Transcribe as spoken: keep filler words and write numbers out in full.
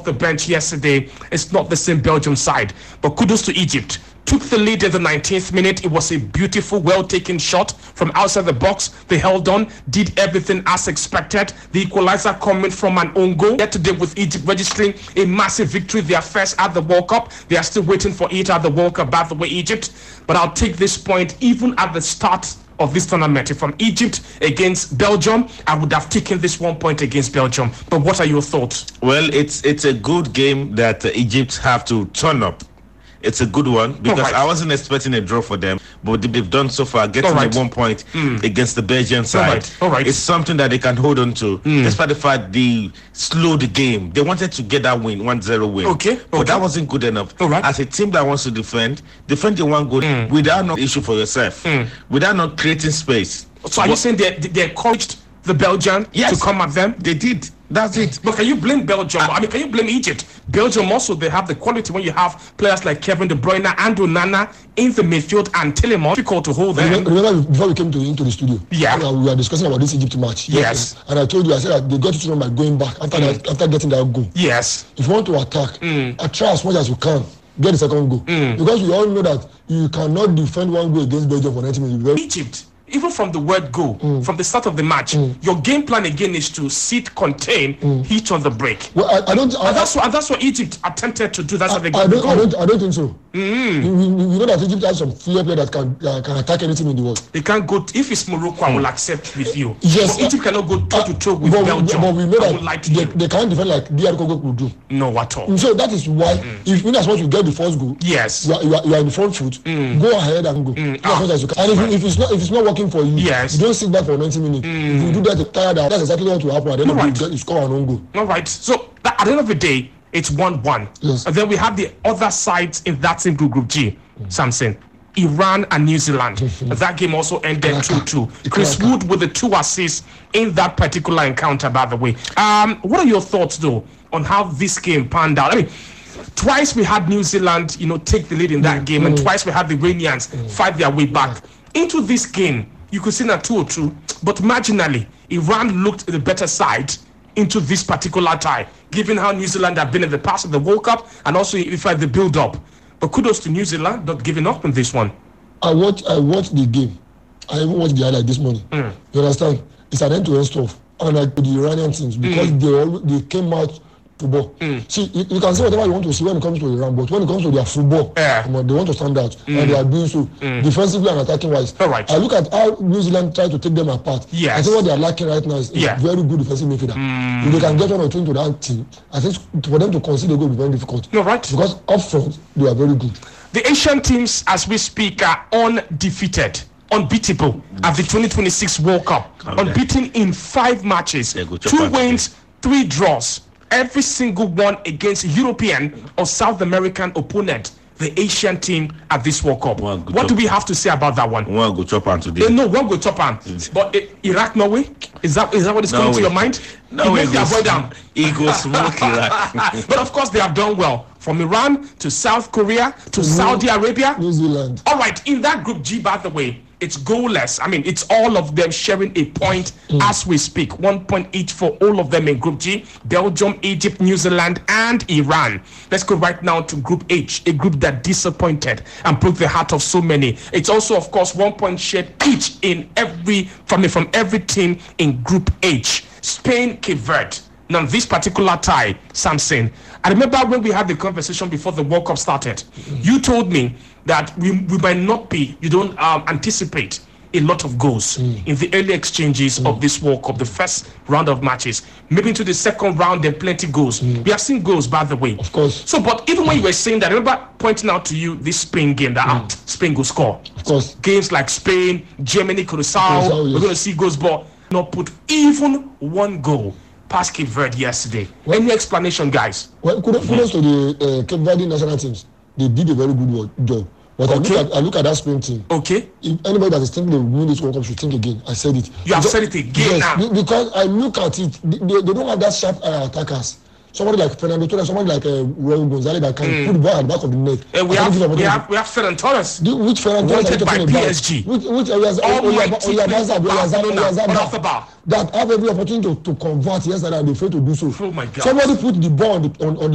off the bench yesterday. It's not the same Belgium side. But kudos to Egypt. Took the lead in the nineteenth minute. It was a beautiful, well-taken shot from outside the box. They held on, did everything as expected. The equalizer coming from an own goal. Yet today with Egypt registering a massive victory, their first at the World Cup. They are still waiting for it at the World Cup, by the way, Egypt. But I'll take this point even at the start of this tournament. If from Egypt against Belgium, I would have taken this one point against Belgium. But what are your thoughts? Well, it's it's a good game that uh, Egypt have to turn up. It's a good one because right. I wasn't expecting a draw for them, but they've done so far, getting right. the one point mm. against the Belgian side. All right. All right. It's something that they can hold on to, mm. despite the fact they slowed the game. They wanted to get that win, one zero win. Okay. But okay. that wasn't good enough. All right. As a team that wants to defend, defend the one goal mm. without no issue for yourself, mm. without not creating space. So are but, you saying they they encouraged the Belgian yes, to come at them? They did. That's it. But can you blame Belgium? Uh, I mean, can you blame Egypt? Belgium also, they have the quality when you have players like Kevin De Bruyne and Onana in the midfield and Tillemans. Difficult to hold them. Remember, remember before we came to into the studio? Yeah. Uh, we were discussing about this Egypt match. Yes. And I told you, I said that they got it wrong by going back after mm. that, after getting that goal. Yes. If you want to attack, mm. uh, try as much as you can. Get the second goal. Mm. Because we all know that you cannot defend one goal against Belgium for ninety minutes. Egypt. Even from the word go, mm. from the start of the match, mm. your game plan again is to sit, contain, mm. hit on the break. Well, I, I don't. I, and that's what and that's what Egypt attempted to do. That's I, what they got. I don't, I don't. I don't think so. Mm. We, we, we know that Egypt has some flair player that can uh, can attack anything in the world. They can't go. To, if it's Morocco, mm. I will accept with you. Yes, but Egypt cannot go toe uh, to toe with but Belgium. We, but we know I that like they, they can't defend like D R Congo would do. No, at all. So that is why, mm. if in as much you get the first goal, yes, you are, you are, you are in the front foot. Mm. Go ahead and go. Mm. Ah. As much as you can. And if, right. if it's not if it's not working for you, yes, you don't sit back for ninety minutes. Mm. If you do that, tired out. That's exactly what will happen. At the end of the day, you score an own goal. All right. So that, at the end of the day, it's one one. Yes. And then we have the other sides in that same group, Group G. Mm. Samson, Iran and New Zealand. That game also ended two two. Chris Wood with the two assists in that particular encounter, by the way. Um, what are your thoughts, though, on how this game panned out? I mean, twice we had New Zealand, you know, take the lead in that mm. game, and mm. twice we had the Iranians mm. fight their way back. Yeah. Into this game, you could see that two or two, but marginally, Iran looked the better side into this particular tie, given how New Zealand have been in the past of the World Cup, and also if I the build-up. But kudos to New Zealand not giving up in this one. I watched I watched the game. I even watched the highlight this morning. Mm. You understand? It's an end-to-end stuff. And I, the Iranian teams, because mm. they all, they came out football. Mm. See, you, you can say whatever you want to see when it comes to Iran, but when it comes to their football, yeah. um, they want to stand out, mm. and they are doing so mm. defensively and attacking wise. All right. I look at how New Zealand try to take them apart. Yes. I think what they are lacking right now is yeah. a very good defensive midfielder. Mm. If they can get one or two into that team, I think for them to concede a goal will be very difficult. No, right. Because up front, they are very good. The Asian teams, as we speak, are undefeated, unbeatable mm. at the twenty twenty-six World Cup. Come unbeaten in five matches, two wins, three draws. Every single one against European or South American opponent, the Asian team at this World Cup. What do we have to say about that one? One go top on today. Uh, no, one go top on. Mm. But uh, Iraq, Norway, is that is that what is coming no to your mind? No, it goes down. It goes smoke Iraq. But of course, they have done well. From Iran to South Korea to mm. Saudi Arabia, New Zealand. All right, in that Group G, by the way, it's goalless. I mean, it's all of them sharing a point mm. as we speak. One point each for all of them in Group G. Belgium, Egypt, New Zealand, and Iran. Let's go right now to Group H, a group that disappointed and broke the heart of so many. It's also, of course, one point shared each in every from from every team in Group H. Spain, Cape Verde. Now, this particular tie, Samson, I remember when we had the conversation before the World Cup started, mm-hmm. you told me that we, we might not be, you don't um, anticipate a lot of goals mm. in the early exchanges mm. of this World Cup, the first round of matches. Maybe into the second round, there are plenty goals. Mm. We have seen goals, by the way. Of course. So, but even when you were saying that, I remember pointing out to you this Spain game, that mm. Spain will score. Of course. Games like Spain, Germany, Curacao, Curacao yes. we're going to see goals, but not put even one goal past Cape Verde yesterday. Well, any explanation, guys? Well, kudos, kudos to the uh, Cape Verde national teams. They did a very good work, job. But okay. I, look at, I look at that Spain team. Okay. If anybody that is thinking they win this World Cup should think again. I said it. You have because, said it again yes, now. Because I look at it, they, they don't have that sharp uh, attackers. Somebody like Fernando Torres, somebody like uh, Raul Gonzalez that can mm. put the ball at the back of the net. Uh, we, have, we, have, we have Ferran Torres. The, which Ferran Torres are you talking by about? P S G. Which, which areas? That have every opportunity to, to convert yesterday and they fail to do so. Oh my God. Somebody put the ball on the, on, on the